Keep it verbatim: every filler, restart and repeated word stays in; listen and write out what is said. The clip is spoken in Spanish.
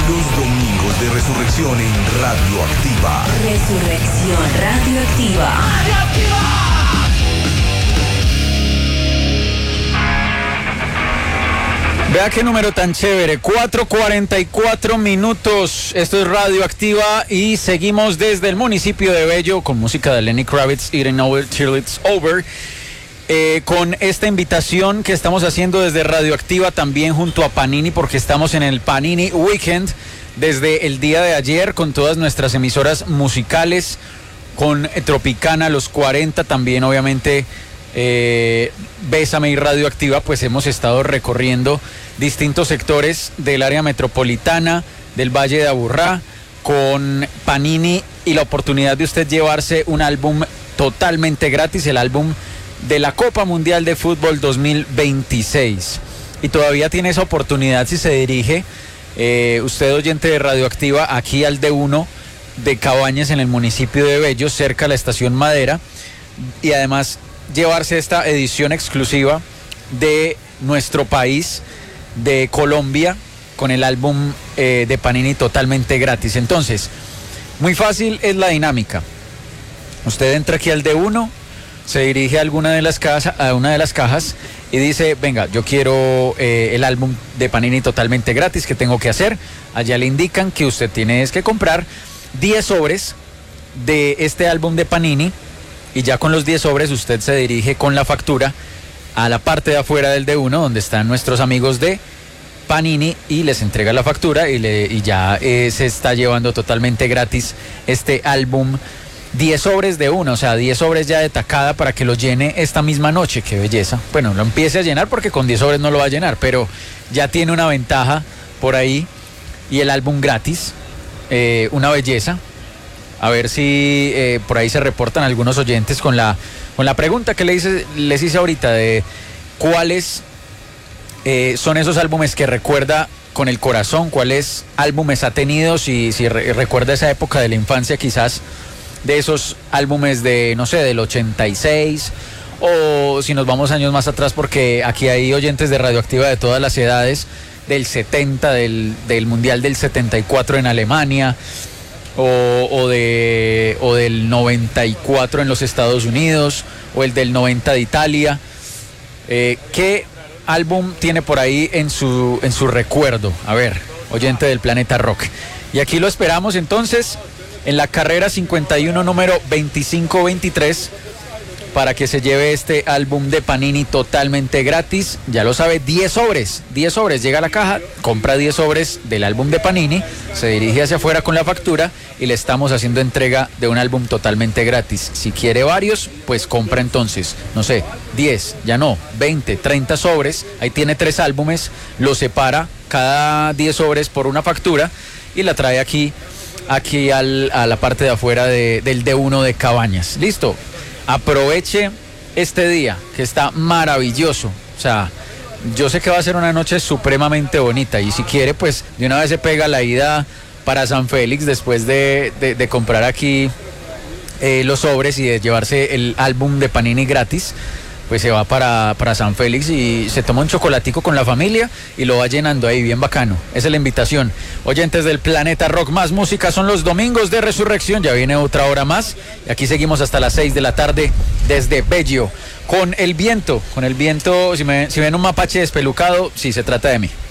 Los domingos de resurrección en Radioactiva. Resurrección Radioactiva. ¡Radioactiva! Vea qué número tan chévere, cuatro cuarenta y cuatro minutos, esto es Radioactiva y seguimos desde el municipio de Bello con música de Lenny Kravitz, It Ain't Over Till It's Over, eh, con esta invitación que estamos haciendo desde Radioactiva también junto a Panini, porque estamos en el Panini Weekend desde el día de ayer con todas nuestras emisoras musicales, con Tropicana, Los cuarenta, también obviamente Eh, Bésame y Radioactiva, pues hemos estado recorriendo distintos sectores del área metropolitana, del Valle de Aburrá, con Panini y la oportunidad de usted llevarse un álbum totalmente gratis, el álbum de la Copa Mundial de Fútbol dos mil veintiséis. Y todavía tiene esa oportunidad si se dirige, eh, usted oyente de Radioactiva, aquí al D uno de Cabañas en el municipio de Bello, cerca a la estación Madera, y además llevarse esta edición exclusiva de nuestro país, de Colombia, con el álbum eh, de Panini totalmente gratis. Entonces, muy fácil es la dinámica. Usted entra aquí al D uno, se dirige a alguna de las cajas, a una de las cajas y dice, venga, yo quiero eh, el álbum de Panini totalmente gratis, ¿qué tengo que hacer? Allá le indican que usted tiene que comprar diez sobres de este álbum de Panini. Y ya con los diez sobres usted se dirige con la factura a la parte de afuera del D uno donde están nuestros amigos de Panini y les entrega la factura y, le, y ya eh, se está llevando totalmente gratis este álbum. diez sobres de uno, o sea, diez sobres ya de tacada para que lo llene esta misma noche. Qué belleza. Bueno, lo empiece a llenar porque con diez sobres no lo va a llenar, pero ya tiene una ventaja por ahí y el álbum gratis, eh, una belleza. A ver si eh, por ahí se reportan algunos oyentes con la con la pregunta que le hice, les hice ahorita de cuáles eh, son esos álbumes que recuerda con el corazón, cuáles álbumes ha tenido, si, si re, recuerda esa época de la infancia quizás, de esos álbumes de, no sé, del ochenta y seis, o si nos vamos años más atrás, porque aquí hay oyentes de Radioactiva de todas las edades, del setenta, del, del Mundial del setenta y cuatro en Alemania, O, o, de, o del noventa y cuatro en los Estados Unidos, o el del noventa de Italia. Eh, ¿Qué álbum tiene por ahí en su, en su recuerdo? A ver, oyente del Planeta Rock. Y aquí lo esperamos entonces en la carrera cincuenta y uno, número veinticinco veintitrés, para que se lleve este álbum de Panini totalmente gratis. Ya lo sabe, diez sobres, diez sobres, llega a la caja, compra diez sobres del álbum de Panini, se dirige hacia afuera con la factura y le estamos haciendo entrega de un álbum totalmente gratis. Si quiere varios, pues compra entonces, no sé, diez, ya no, veinte, treinta sobres, ahí tiene tres álbumes, lo separa cada diez sobres por una factura y la trae aquí, aquí al, a la parte de afuera de, del D uno de Cabañas. Listo. Aproveche este día, que está maravilloso. O sea, yo sé que va a ser una noche supremamente bonita. Y si quiere, pues de una vez se pega la ida para San Félix después de, de, de comprar aquí eh, los sobres y de llevarse el álbum de Panini gratis. Pues se va para, para San Félix y se toma un chocolatico con la familia y lo va llenando ahí, bien bacano. Esa es la invitación. Oyentes del Planeta Rock, más música son los domingos de Resurrección. Ya viene otra hora más. Y aquí seguimos hasta las seis de la tarde desde Bello. Con el viento, con el viento, si, me, si ven un mapache despelucado, sí, se trata de mí.